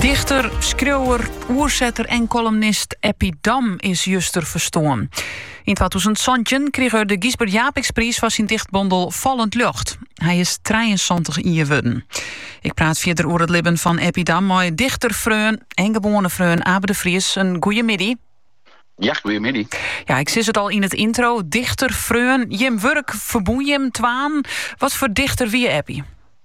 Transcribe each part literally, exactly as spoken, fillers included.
Dichter, schreeuwer, oerzetter en columnist Eppie Dam is juster verstoorn. In twintig zeventien kreeg hij de Gisbert Japiksprijs voor zijn dichtbundel Vallend Lucht. Hij is drieënzestig jaar geworden. Ik praat verder over het leven van Eppie Dam met dichter Freun en gewone Freun Abe de Vries. Een goeie middag. Ja, goeiemiddag. Ja, ik zie het al in het intro. Dichter Freun, je werk verboen je hem twaan. Wat voor dichter wie je Eppie?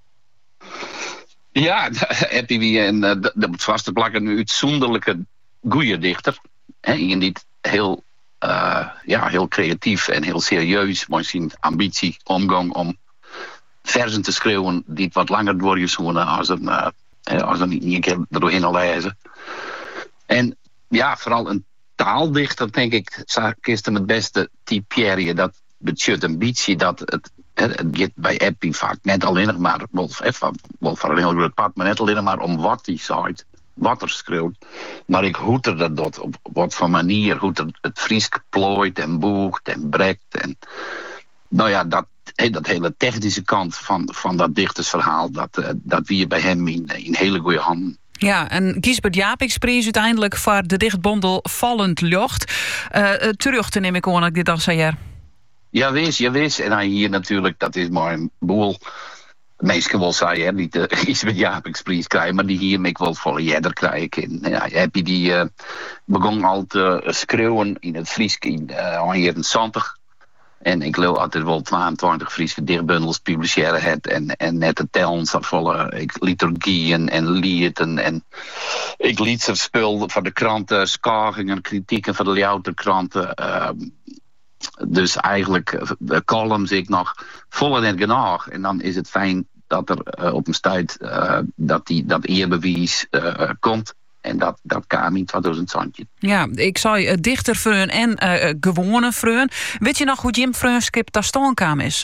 Ja, Eppie wie een uh, dat moet vast te plakken een uitzonderlijke goeie dichter. He, iemand die heel, uh, ja, heel creatief en heel serieus met zijn ambitie omgang om versen te schreeuwen die het wat langer doorgezoenen als een uh, als een niet een keer doorheen al lezen. En ja, vooral een taaldichter denk ik, is hem het beste typeren. Dat betekent een beetje dat het Het gaat bij Eppie vaak net alleen nog maar, wel voor een heel groot pad, maar net alleen maar om wat hij zegt, wat er schreeuwt. Maar ik hoe er dat doet, op wat voor manier, hoe er het Fries plooit en boegt en brekt. En, nou ja, dat, dat hele technische kant van, van dat dichtersverhaal, dat, dat wie je bij hem in, in hele goede handen. Ja, en Gisbert Japiksprijs uiteindelijk voor de dichtbundel Vallend Lucht. Uh, terug te nemen ik hoor ik dit al zei. Ja, wees, ja, wees. En hij hier natuurlijk, dat is maar een boel. Meestal wel zei, hè, niet uh, iets met Japiksprijs krijgen, maar die hier ik wel volle jeder krijgen. Ja, heb je die uh, begon al te schreeuwen in het Fries in uh, negentig. En ik geloof altijd wel tweeëntwintig Friese dichtbundels publiceren het en, en net de telens volle liturgieën en lieden en ik liet ze spul van de kranten, skagingen, kritieken van de louter kranten. Uh, Dus eigenlijk de columns ik nog voller en genoeg. En dan is het fijn dat er uh, op een stuit uh, dat, die, dat eerbewijs uh, komt. En dat, dat kwam in twintig zeventien. Ja, ik zei uh, dichter Freun en uh, gewone Freun. Weet je nog hoe Jim Freun skip daar staan kwam is?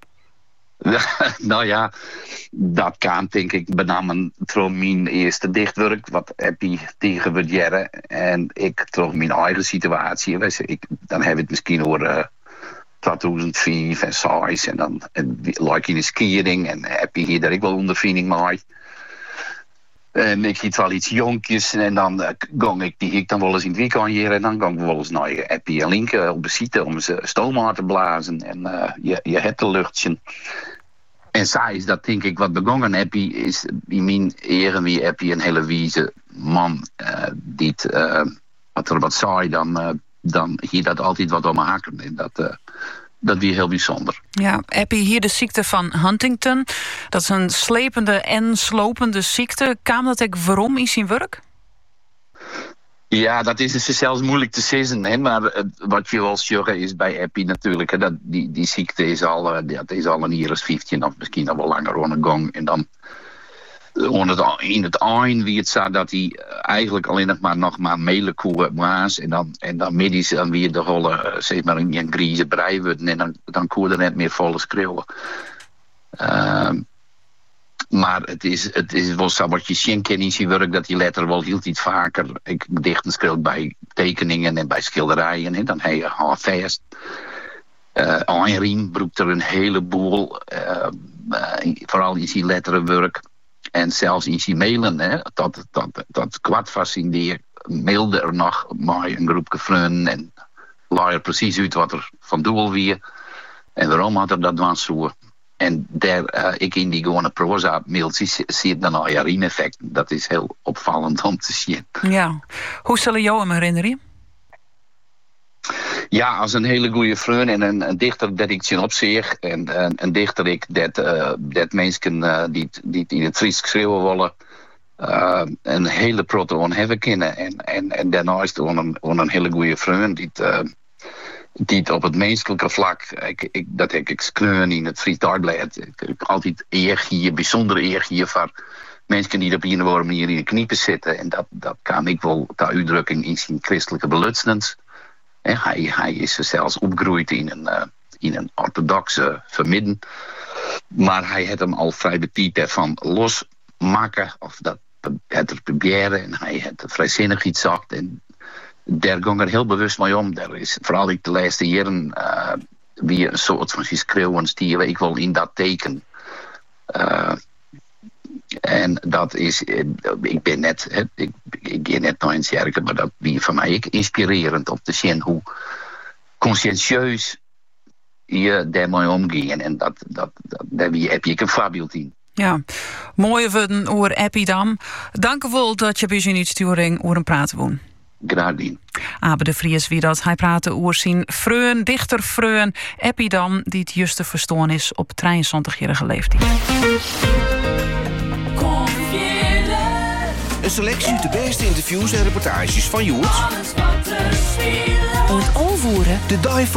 Nou ja, dat kwam denk ik benamen door mijn eerste dichtwerk. Wat heb je tegen wat jaren. En ik door mijn eigen situatie. Weet je, ik, dan heb ik het misschien over uh, tweeduizend vijf en zes. En dan like in een skiering. En heb je hier dat ik wel ondervinding maak. En ik giet wel iets jonkjes. En dan uh, gang ik die ik dan wel eens in het weekend hier. En dan gang ik wel eens naar Eppie en Linke op bezieten om ze stoom aan te blazen. En uh, je, je hebt een luchtje. En zij is dat denk ik wat begonnen. Eppie is in mijn eren wie Eppie een hele wieze man. Uh, die het, uh, wat er wat zei, dan, uh, dan hier dat altijd wat om maken. En dat, uh, dat weer heel bijzonder. Ja, Eppie hier de ziekte van Huntington. Dat is een slepende en slopende ziekte. Kwam dat ook waarom in zijn werk? Ja, dat is dus zelfs moeilijk te zeggen. Hè? Maar uh, wat je wel zeggen is bij Eppie natuurlijk. Hè, dat die, die ziekte is al, uh, dat is al een jaar of vijftien of misschien nog wel langer aan de gang. En dan uh, in het eind wie het zei dat hij uh, eigenlijk alleen nog maar nog maar melenkoe was. En dan, en dan middies dan weer de hele, uh, zeg maar in een grieze brei worden. En dan, dan kon er net meer volle schreeuwen. Uh, Maar het is, het is wel zo wat je zien kan in zijn werk, dat die letter wel hield iets vaker. Ik dichten schreeuwt bij tekeningen en bij schilderijen. En dan heb je handvest. Uh, Einriem broekt er een heleboel. Uh, uh, vooral in zijn letterenwerk. En zelfs in zijn mailen. Hè, dat, dat, dat kwart fascineerde. Mailde er nog maar een groepje vrienden. En laat er precies uit wat er van doel weer. En waarom had er dat was zo. En daar, uh, ik in die gewone proza mailtjes zie je dan al een effect. Dat is heel opvallend om te zien. Ja. Hoe zullen jou hem herinneren? Ja, als een hele goede vriend en een, een dichter dat ik zie op zich. En een, een dichter ik dat, uh, dat mensen uh, die, die in het Fries schreeuwen willen. Uh, een hele proto hebben kunnen. En, en, en daarnaast een, een hele goede vriend die uh, die het op het menselijke vlak, ik, ik, dat heb ik skreun in het Fries Dagblad. Ik heb altijd eer hier, bijzondere eer hier voor mensen die op een of andere manier in de kniepen zitten. En dat, dat kan ik wel ter uitdrukking in zijn christelijke belutsnens. Hij, hij is zelfs opgegroeid in een, uh, in een orthodoxe vermidden. Maar hij had hem al vrij betiet van losmaken, of dat het er proberen. En hij had vrijzinnig iets gezegd. En daar ging er heel bewust mee om. Daar is vooral ik de laatste jaren uh, weer een soort van schreeuwens die ik wel in dat teken. Uh, En dat is, ik ben net, hè, ik, ik ga net naar een kerk, maar dat wie voor mij ook inspirerend om te zien hoe conscientieus je daarmee omgaan. En dat, dat, dat, daar heb je een voorbeeld in. Ja, mooie woorden over Appidam. Dank u wel dat je bij zijn uitsturing over een praten woon. Graag gedaan. Abe de Vries wie dat hij praatte over zijn vreun, dichter vreun, Appidam, die het juiste verstoorn is op drieëntwintigjarige leeftijd. Een selectie uit de beste interviews en reportages van Joert. Het aanvoeren. De Die